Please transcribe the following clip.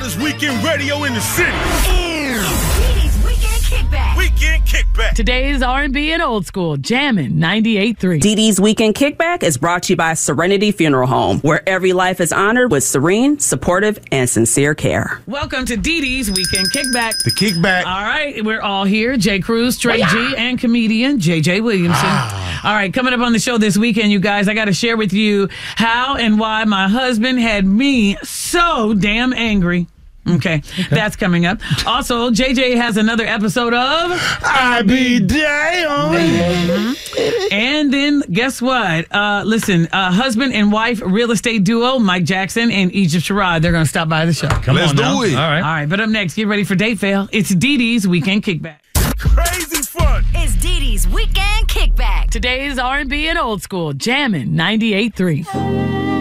hottest weekend radio in the city. DD's Weekend Kickback. Weekend Kickback. Today's R&B and old school, Jammin' 98.3. DD's Weekend Kickback is brought to you by Serenity Funeral Home, where every life is honored with serene, supportive, and sincere care. Welcome to DD's Weekend Kickback. The Kickback. All right, we're all here. Jay Cruz, Trey G, and comedian JJ Williamson. All right, coming up on the show this weekend, you guys, I got to share with you how and why my husband had me so damn angry. Okay, that's coming up. Also, JJ has another episode of I be damn. And then, guess what? Listen, husband and wife real estate duo, Mike Jackson and Egypt Sherrod, they're going to stop by the show. Let's do it. All right, but up next, get ready for Date Fail. It's DD's Weekend Kickback. Crazy fun. It's DD's Weekend Kickback. Today's R&B and old school, Jammin' 98.3.